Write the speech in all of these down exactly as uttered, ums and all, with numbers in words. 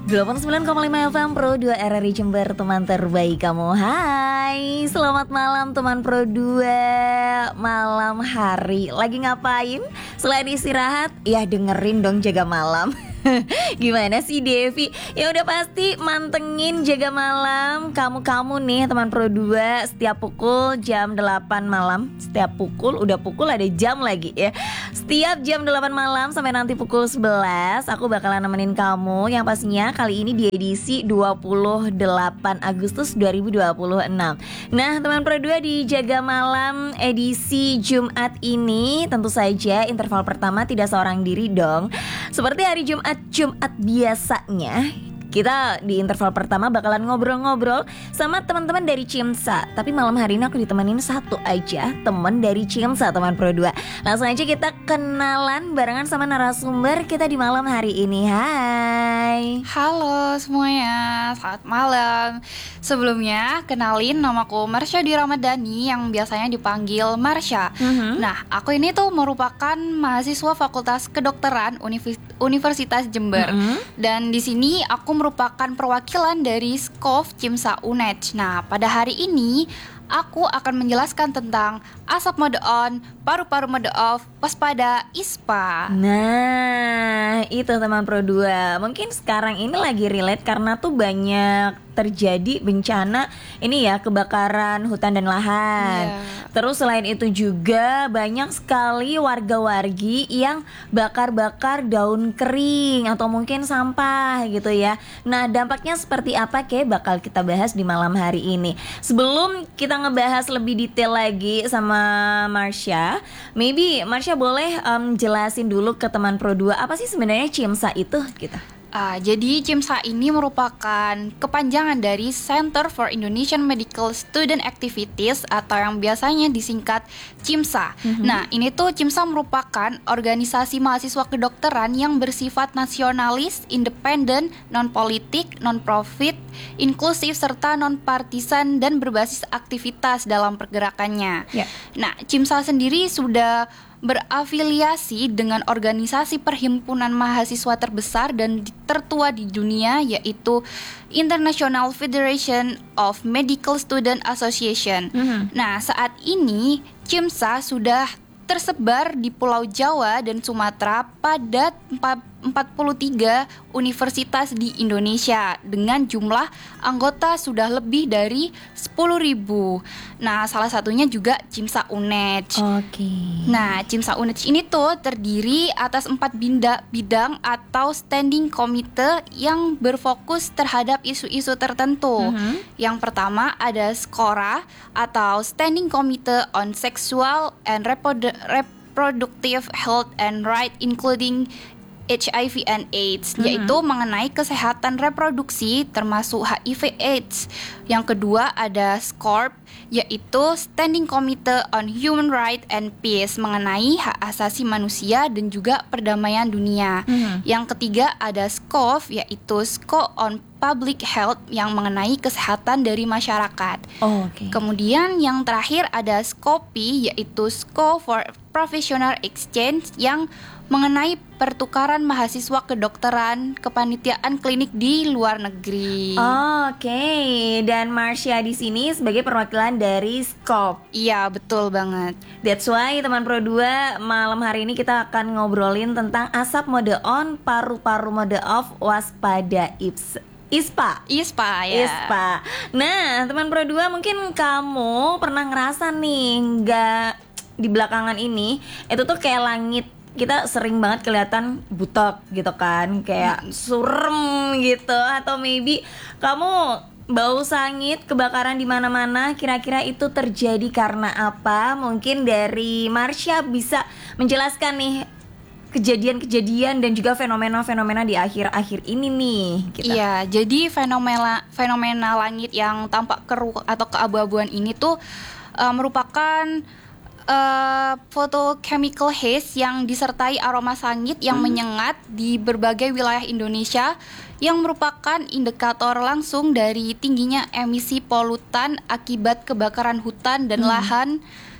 delapan puluh sembilan koma lima F M Pro dua R R I Jember, teman terbaik kamu. Hai, selamat malam teman Pro dua. Malam hari lagi ngapain? Selain istirahat, ya dengerin dong Jaga Malam. Gimana sih Devi? Ya udah pasti mantengin Jaga Malam. Kamu-kamu nih teman Pro dua, setiap pukul jam delapan malam. Setiap pukul, udah pukul ada jam lagi ya. Setiap jam delapan malam sampai nanti pukul sebelas, aku bakalan nemenin kamu. Yang pastinya kali ini di edisi dua puluh delapan Agustus dua ribu dua puluh enam. Nah teman Pro dua, di Jaga Malam edisi Jumat ini tentu saja interval pertama tidak seorang diri dong. Seperti hari Jumat Jumat biasanya, kita di interval pertama bakalan ngobrol-ngobrol sama teman-teman dari Cimsa. Tapi malam hari ini aku ditemenin satu aja teman dari Cimsa, teman Pro dua. Langsung aja kita kenalan barengan sama narasumber kita di malam hari ini. Hai. Halo semuanya, selamat malam. Sebelumnya kenalin, namaku Marsha Dwi Ramadhani yang biasanya dipanggil Marsha. Mm-hmm. Nah, aku ini tuh merupakan mahasiswa Fakultas Kedokteran Universitas Jember. Mm-hmm. Dan di sini aku merupakan perwakilan dari Skov Cimsa U N E D. Nah, pada hari ini aku akan menjelaskan tentang asap mode on, paru-paru mode off, waspada I S P A. Nah, itu teman Pro dua. Mungkin sekarang ini lagi relate karena tuh banyak terjadi bencana ini ya, kebakaran hutan dan lahan. Yeah. Terus selain itu juga banyak sekali warga-wargi yang bakar-bakar daun kering atau mungkin sampah gitu ya. Nah, dampaknya seperti apa kayak bakal kita bahas di malam hari ini. Sebelum kita ngebahas lebih detail lagi sama Marsha, maybe Marsha boleh um, jelasin dulu ke teman Pro dua apa sih sebenarnya Cimsa itu gitu. Uh, jadi Cimsa ini merupakan kepanjangan dari Center for Indonesian Medical Student Activities atau yang biasanya disingkat Cimsa. Mm-hmm. Nah, ini tuh Cimsa merupakan organisasi mahasiswa kedokteran yang bersifat nasionalis, independen, non-politik, non-profit, inklusif, serta non-partisan dan berbasis aktivitas dalam pergerakannya. Yeah. Nah, Cimsa sendiri sudah berafiliasi dengan organisasi perhimpunan mahasiswa terbesar dan tertua di dunia, yaitu International Federation of Medical Student Association. Mm-hmm. Nah, saat ini Cimsa sudah tersebar di Pulau Jawa dan Sumatera pada empat puluh tiga universitas di Indonesia dengan jumlah anggota sudah lebih dari sepuluh ribu. Nah, salah satunya juga Cimsa U N E D. Oke. Okay. Nah, Cimsa U N E D ini tuh terdiri atas empat binda, bidang atau standing committee yang berfokus terhadap isu-isu tertentu. Mm-hmm. Yang pertama ada SCORA atau Standing Committee on Sexual and Reprodu- Reproductive Health and Right, including H I V and AIDS, mm-hmm. yaitu mengenai kesehatan reproduksi termasuk H I V AIDS. Yang kedua ada SCORP, yaitu Standing Committee on Human Rights and Peace, mengenai hak asasi manusia dan juga perdamaian dunia. Mm-hmm. Yang ketiga ada SCOF, yaitu SCO on Public Health, yang mengenai kesehatan dari masyarakat. Oh, okay. Kemudian yang terakhir ada SCOPI, yaitu SCO for Professional Exchange, yang mengenai pertukaran mahasiswa kedokteran kepanitiaan klinik di luar negeri. Oh, Oke, okay. Dan Marsha di sini sebagai perwakilan dari SCOP. Iya, betul banget. That's why teman Pro dua, malam hari ini kita akan ngobrolin tentang asap mode on, paru-paru mode off, waspada I S P A. I S P A, I S P A ya. I S P A. Nah, teman Pro dua, mungkin kamu pernah ngerasa nih, nggak di belakangan ini itu tuh kayak langit kita sering banget kelihatan butek gitu kan, kayak surem gitu, atau maybe kamu bau sangit, kebakaran di mana-mana. Kira-kira itu terjadi karena apa? Mungkin dari Marsha bisa menjelaskan nih kejadian-kejadian dan juga fenomena-fenomena di akhir-akhir ini nih gitu. Iya, jadi fenomena fenomena langit yang tampak keruh atau keabu-abuan ini tuh uh, merupakan Uh, photochemical haze yang disertai aroma sangit yang hmm. menyengat di berbagai wilayah Indonesia, yang merupakan indikator langsung dari tingginya emisi polutan akibat kebakaran hutan dan hmm. lahan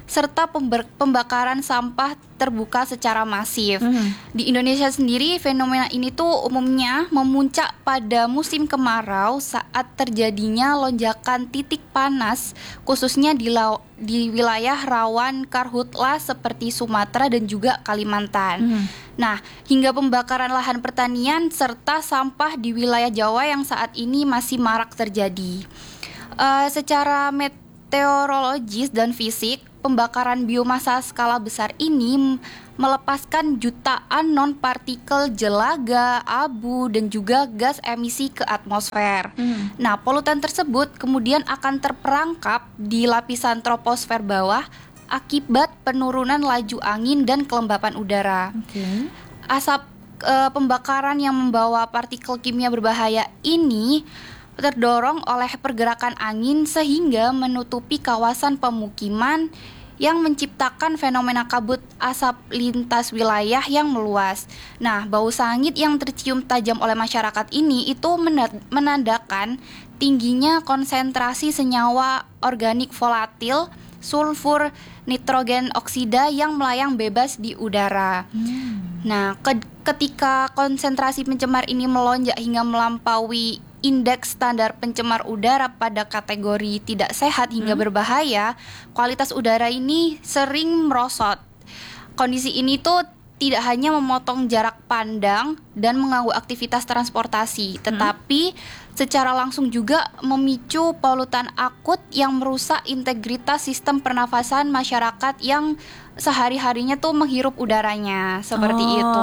serta pember- pembakaran sampah terbuka secara masif. Mhm. Di Indonesia sendiri fenomena ini tuh umumnya memuncak pada musim kemarau saat terjadinya lonjakan titik panas khususnya di, lau- di wilayah rawan karhutla seperti Sumatera dan juga Kalimantan. Mhm. Nah, hingga pembakaran lahan pertanian serta sampah di wilayah Jawa yang saat ini masih marak terjadi. Uh, secara meteorologis dan fisik, pembakaran biomasa skala besar ini m- melepaskan jutaan non-partikel jelaga, abu, dan juga gas emisi ke atmosfer. Hmm. Nah, polutan tersebut kemudian akan terperangkap di lapisan troposfer bawah akibat penurunan laju angin dan kelembapan udara. Oke. Asap e, pembakaran yang membawa partikel kimia berbahaya ini terdorong oleh pergerakan angin sehingga menutupi kawasan pemukiman yang menciptakan fenomena kabut asap lintas wilayah yang meluas. Nah, bau sangit yang tercium tajam oleh masyarakat ini itu menandakan tingginya konsentrasi senyawa organik volatil, sulfur, nitrogen oksida yang melayang bebas di udara. Hmm. Nah, ke- ketika konsentrasi pencemar ini melonjak hingga melampaui indeks standar pencemar udara pada kategori tidak sehat hingga Hmm. berbahaya, kualitas udara ini sering merosot. Kondisi ini tuh tidak hanya memotong jarak pandang dan mengganggu aktivitas transportasi, tetapi secara langsung juga memicu polutan akut yang merusak integritas sistem pernafasan masyarakat yang sehari-harinya tuh menghirup udaranya, seperti Oh, itu.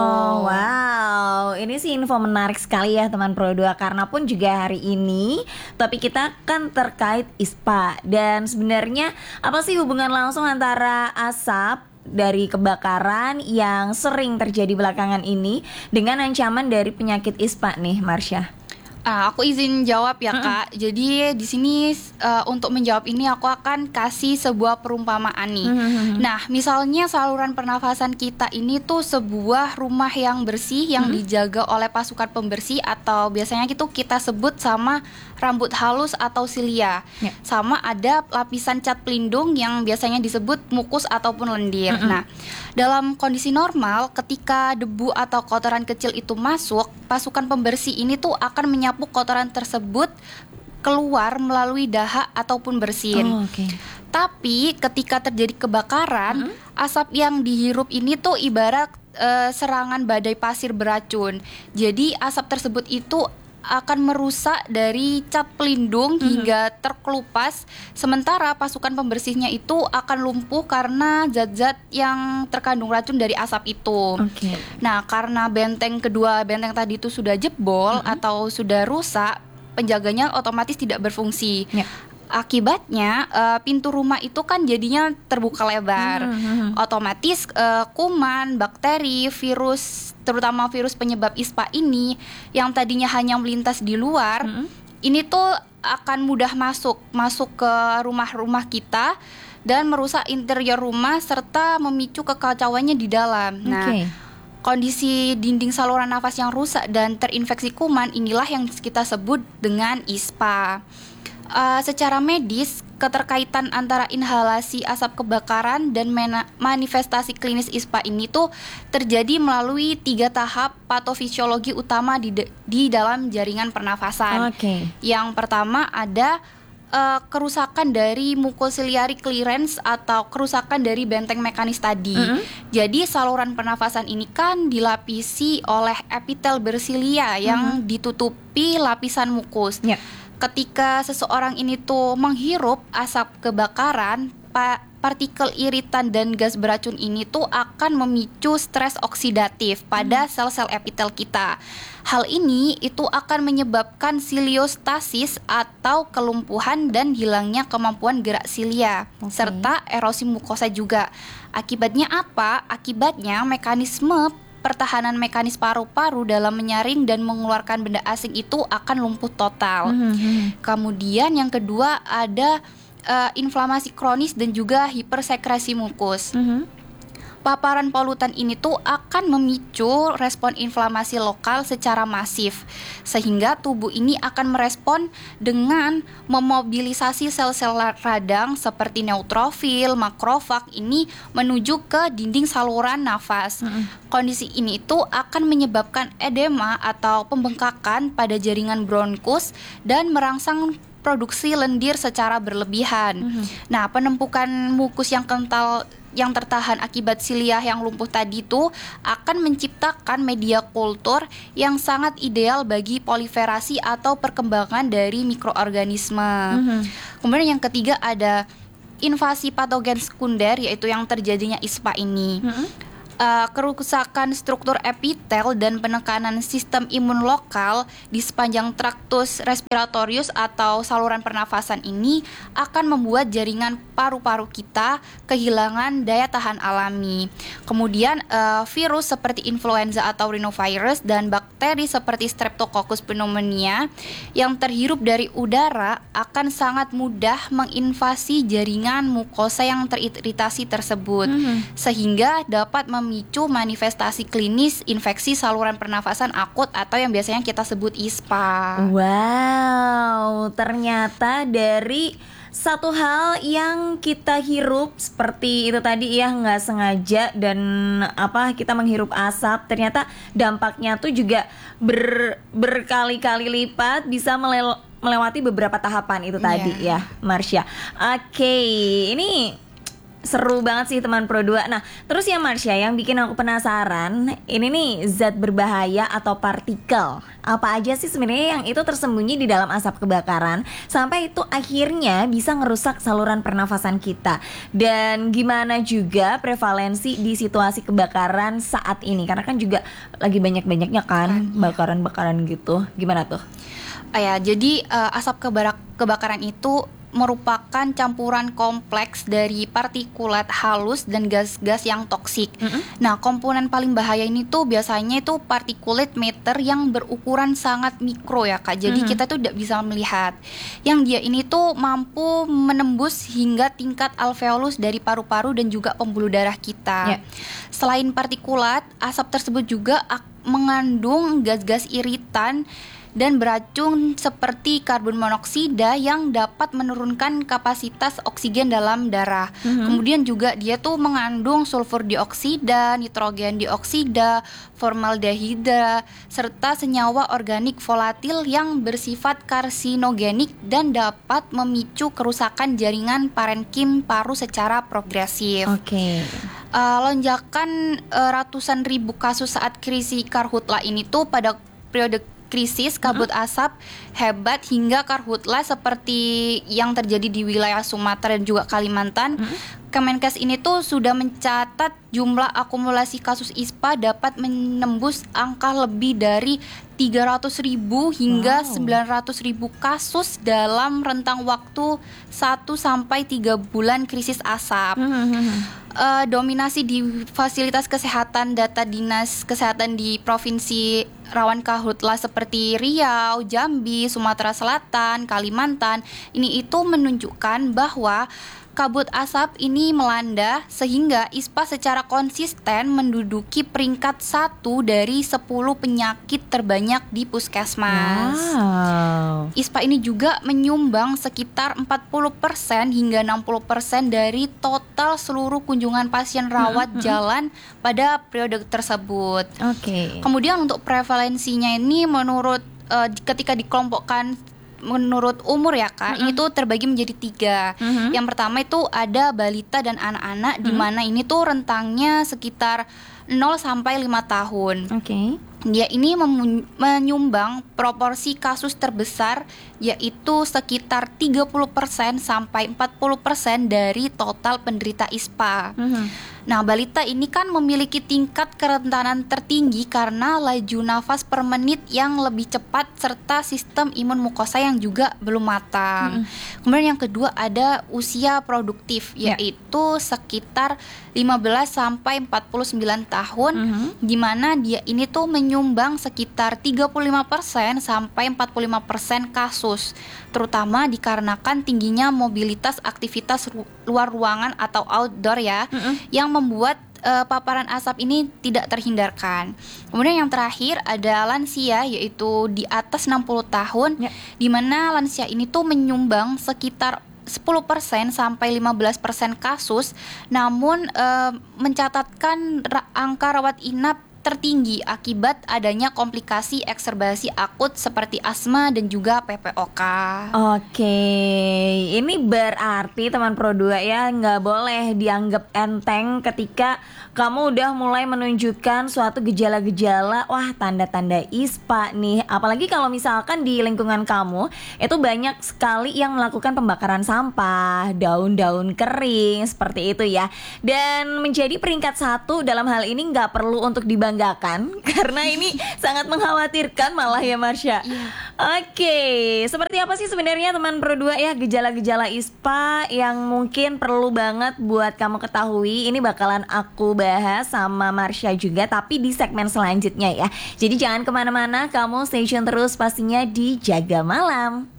wow, ini sih info menarik sekali ya teman Pro dua, karena pun juga hari ini topik kita kan terkait I S P A. Dan sebenarnya apa sih hubungan langsung antara asap dari kebakaran yang sering terjadi belakangan ini dengan ancaman dari penyakit I S P A nih, Marsha? Ah, aku izin jawab ya Kak. Jadi di sini uh, untuk menjawab ini aku akan kasih sebuah perumpamaan nih. Mm-hmm. Nah, misalnya saluran pernafasan kita ini tuh sebuah rumah yang bersih yang Mm-hmm. dijaga oleh pasukan pembersih atau biasanya gitu kita sebut sama rambut halus atau silia. Yeah. Sama ada lapisan cat pelindung yang biasanya disebut mukus ataupun lendir. Mm-hmm. Nah, dalam kondisi normal ketika debu atau kotoran kecil itu masuk, pasukan pembersih ini tuh akan menyapu kotoran tersebut keluar melalui dahak ataupun bersin. Oh, oke. Tapi ketika terjadi kebakaran, Mm-hmm. asap yang dihirup ini tuh ibarat eh, serangan badai pasir beracun. Jadi asap tersebut itu akan merusak dari cat pelindung Mm-hmm. hingga terkelupas. Sementara pasukan pembersihnya itu akan lumpuh karena zat-zat yang terkandung racun dari asap itu. Oke. Nah, karena benteng kedua benteng tadi itu sudah jebol Mm-hmm. atau sudah rusak, penjaganya otomatis tidak berfungsi. Ya. Akibatnya eh, pintu rumah itu kan jadinya terbuka lebar. Mhm. Otomatis eh, kuman, bakteri, virus, terutama virus penyebab I S P A ini yang tadinya hanya melintas di luar, Mhm. ini tuh akan mudah masuk masuk ke rumah-rumah kita dan merusak interior rumah serta memicu kekacauannya di dalam. Nah, Oke. kondisi dinding saluran nafas yang rusak dan terinfeksi kuman inilah yang kita sebut dengan I S P A. Uh, secara medis, keterkaitan antara inhalasi asap kebakaran dan mena- manifestasi klinis I S P A ini tuh terjadi melalui tiga tahap patofisiologi utama di, de- di dalam jaringan pernafasan. Oke. Yang pertama ada uh, kerusakan dari mucociliary clearance atau kerusakan dari benteng mekanis tadi. Mm-hmm. Jadi saluran pernafasan ini kan dilapisi oleh epitel bersilia yang ditutupi lapisan mukus. Ya. Ketika seseorang ini tuh menghirup asap kebakaran, pa- partikel iritan dan gas beracun ini tuh akan memicu stres oksidatif pada sel-sel epitel kita. Hal ini itu akan menyebabkan siliostasis atau kelumpuhan dan hilangnya kemampuan gerak silia, Oke. serta erosi mukosa juga. Akibatnya apa? Akibatnya mekanisme pertahanan mekanis paru-paru dalam menyaring dan mengeluarkan benda asing itu akan lumpuh total. Mhm. Kemudian yang kedua ada uh, inflamasi kronis dan juga hipersekresi mukus. Mhm. paparan polutan ini tuh akan memicu respon inflamasi lokal secara masif, sehingga tubuh ini akan merespon dengan memobilisasi sel-sel radang seperti neutrofil, makrofag ini menuju ke dinding saluran nafas. Mm-hmm. Kondisi ini itu akan menyebabkan edema atau pembengkakan pada jaringan bronkus dan merangsang produksi lendir secara berlebihan. Mm-hmm. Nah, penumpukan mukus yang kental yang tertahan akibat silia yang lumpuh tadi itu akan menciptakan media kultur yang sangat ideal bagi proliferasi atau perkembangan dari mikroorganisme. Mm-hmm. Kemudian yang ketiga ada invasi patogen sekunder, yaitu yang terjadinya I S P A ini. Mm-hmm. Uh, kerusakan struktur epitel dan penekanan sistem imun lokal di sepanjang traktus respiratorius atau saluran pernafasan ini akan membuat jaringan paru-paru kita kehilangan daya tahan alami. Kemudian uh, virus seperti influenza atau rhinovirus dan bakteri seperti Streptococcus pneumonia yang terhirup dari udara akan sangat mudah menginvasi jaringan mukosa yang teriritasi tersebut, mm-hmm. sehingga dapat mem memicu manifestasi klinis infeksi saluran pernafasan akut atau yang biasanya kita sebut I S P A. Wow, ternyata dari satu hal yang kita hirup seperti itu tadi ya, nggak sengaja dan apa kita menghirup asap, ternyata dampaknya tuh juga ber, berkali-kali lipat, bisa melel, melewati beberapa tahapan itu tadi yeah. ya, Marsha. Oke, okay, ini seru banget sih teman Pro dua. Nah, terus ya Marsha, yang bikin aku penasaran, ini nih zat berbahaya atau partikel apa aja sih sebenarnya yang itu tersembunyi di dalam asap kebakaran sampai itu akhirnya bisa ngerusak saluran pernafasan kita. Dan gimana juga prevalensi di situasi kebakaran saat ini, karena kan juga lagi banyak-banyaknya kan bakaran-bakaran gitu. Gimana tuh? Oh ya, jadi uh, asap kebarak- kebakaran itu merupakan campuran kompleks dari partikulat halus dan gas-gas yang toksik. Mm-hmm. Nah, komponen paling bahaya ini tuh biasanya itu particulate matter yang berukuran sangat mikro ya Kak. Jadi mm-hmm. kita tuh tidak bisa melihat. Yang dia ini tuh mampu menembus hingga tingkat alveolus dari paru-paru dan juga pembuluh darah kita. Yeah. Selain partikulat, asap tersebut juga ak- mengandung gas-gas iritan dan beracun seperti karbon monoksida yang dapat menurunkan kapasitas oksigen dalam darah. Mm-hmm. Kemudian juga dia tuh mengandung sulfur dioksida, nitrogen dioksida, formaldehida, serta senyawa organik volatil yang bersifat karsinogenik dan dapat memicu kerusakan jaringan parenkim paru secara progresif. Oke. Okay. Uh, lonjakan uh, ratusan ribu kasus saat krisis karhutla ini tuh pada periode krisis kabut asap hebat hingga karhutla seperti yang terjadi di wilayah Sumatera dan juga Kalimantan. Mm-hmm. Kemenkes ini tuh sudah mencatat jumlah akumulasi kasus I S P A dapat menembus angka lebih dari tiga ratus ribu hingga wow. sembilan ratus ribu kasus dalam rentang waktu satu sampai tiga bulan krisis asap. Mm-hmm. Uh, dominasi di fasilitas kesehatan data dinas kesehatan di provinsi rawan karhutla seperti Riau, Jambi, Sumatera Selatan, Kalimantan ini itu menunjukkan bahwa kabut asap ini melanda sehingga I S P A secara konsisten menduduki peringkat satu dari sepuluh penyakit terbanyak di puskesmas. Wow. I S P A ini juga menyumbang sekitar empat puluh persen hingga enam puluh persen dari total seluruh kunjungan pasien rawat mm-hmm. jalan pada periode tersebut. Oke. Okay. Kemudian untuk prevalensinya ini menurut uh, ketika dikelompokkan menurut umur ya Kak, mm-hmm. ini tuh terbagi menjadi tiga. Mm-hmm. Yang pertama itu ada balita dan anak-anak, mm-hmm. di mana ini tuh rentangnya sekitar nol sampai lima tahun. Oke. Okay. Dia ini mem- menyumbang proporsi kasus terbesar, yaitu sekitar tiga puluh persen sampai empat puluh persen dari total penderita I S P A. Mm-hmm. Nah, balita ini kan memiliki tingkat kerentanan tertinggi karena laju nafas per menit yang lebih cepat serta sistem imun mukosa yang juga belum matang. Mm-hmm. Kemudian yang kedua ada usia produktif, yeah. yaitu sekitar lima belas sampai empat puluh sembilan tahun, mm-hmm. di mana dia ini tuh menyumbang sekitar tiga puluh lima persen sampai empat puluh lima persen kasus, terutama dikarenakan tingginya mobilitas aktivitas ru- luar ruangan atau outdoor ya, mm-hmm. yang membuat uh, paparan asap ini tidak terhindarkan. Kemudian yang terakhir ada lansia, yaitu di atas enam puluh tahun, ya. Di mana lansia ini tuh menyumbang sekitar sepuluh persen sampai lima belas persen kasus, namun uh, mencatatkan ra- angka rawat inap tertinggi akibat adanya komplikasi ekserbasi akut seperti asma dan juga P P O K. Oke, ini berarti teman Pro dua ya, nggak boleh dianggap enteng ketika kamu udah mulai menunjukkan suatu gejala-gejala, wah tanda-tanda ispa nih. Apalagi kalau misalkan di lingkungan kamu itu banyak sekali yang melakukan pembakaran sampah, daun-daun kering, seperti itu ya. Dan menjadi peringkat satu dalam hal ini nggak perlu untuk dibanggakan karena ini sangat mengkhawatirkan malah ya Marsha. Iya. Oke, seperti apa sih sebenarnya teman Pro dua ya gejala-gejala ispa yang mungkin perlu banget buat kamu ketahui? Ini bakalan aku bahas sama Marsha juga, tapi di segmen selanjutnya ya. Jadi jangan kemana-mana, kamu stay tune terus pastinya di Jaga Malam.